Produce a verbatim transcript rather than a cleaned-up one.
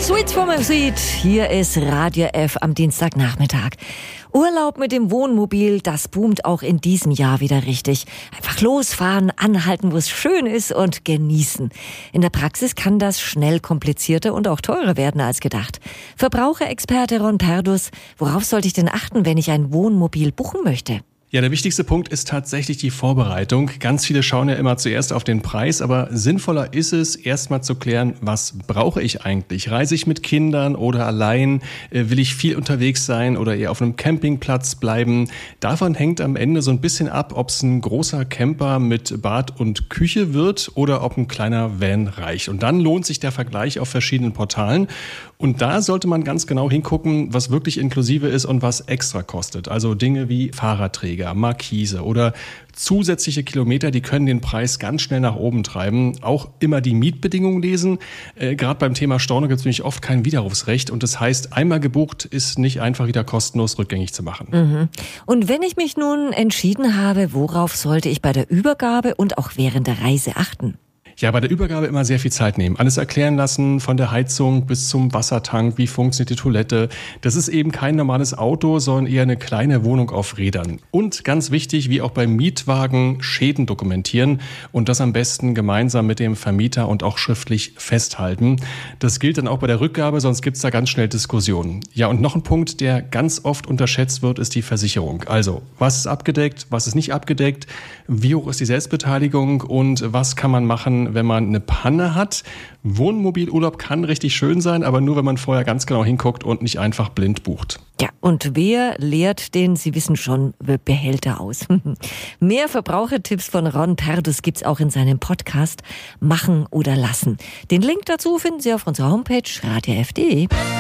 Sweet for my Seat. Hier ist Radio F am Dienstagnachmittag. Urlaub mit dem Wohnmobil, das boomt auch in diesem Jahr wieder richtig. Einfach losfahren, anhalten, wo es schön ist und genießen. In der Praxis kann das schnell komplizierter und auch teurer werden als gedacht. Verbraucherexperte Ron Perdus, worauf sollte ich denn achten, wenn ich ein Wohnmobil buchen möchte? Ja, der wichtigste Punkt ist tatsächlich die Vorbereitung. Ganz viele schauen ja immer zuerst auf den Preis, aber sinnvoller ist es, erstmal zu klären, was brauche ich eigentlich? Reise ich mit Kindern oder allein? Will ich viel unterwegs sein oder eher auf einem Campingplatz bleiben? Davon hängt am Ende so ein bisschen ab, ob es ein großer Camper mit Bad und Küche wird oder ob ein kleiner Van reicht. Und dann lohnt sich der Vergleich auf verschiedenen Portalen. Und da sollte man ganz genau hingucken, was wirklich inklusive ist und was extra kostet. Also Dinge wie Fahrradträger, Markise oder zusätzliche Kilometer, die können den Preis ganz schnell nach oben treiben. Auch immer die Mietbedingungen lesen. Äh, Gerade beim Thema Storno gibt es nämlich oft kein Widerrufsrecht. Und das heißt, einmal gebucht ist nicht einfach wieder kostenlos rückgängig zu machen. Mhm. Und wenn ich mich nun entschieden habe, worauf sollte ich bei der Übergabe und auch während der Reise achten? Ja, bei der Übergabe immer sehr viel Zeit nehmen. Alles erklären lassen, von der Heizung bis zum Wassertank, wie funktioniert die Toilette. Das ist eben kein normales Auto, sondern eher eine kleine Wohnung auf Rädern. Und ganz wichtig, wie auch beim Mietwagen, Schäden dokumentieren und das am besten gemeinsam mit dem Vermieter und auch schriftlich festhalten. Das gilt dann auch bei der Rückgabe, sonst gibt's da ganz schnell Diskussionen. Ja, und noch ein Punkt, der ganz oft unterschätzt wird, ist die Versicherung. Also, was ist abgedeckt, was ist nicht abgedeckt, wie hoch ist die Selbstbeteiligung und was kann man machen, wenn man eine Panne hat. Wohnmobilurlaub kann richtig schön sein, aber nur, wenn man vorher ganz genau hinguckt und nicht einfach blind bucht. Ja, und wer leert den, Sie wissen schon, Behälter aus? Mehr Verbrauchertipps von Ron Perdus gibt's auch in seinem Podcast Machen oder Lassen. Den Link dazu finden Sie auf unserer Homepage radio f punkt de.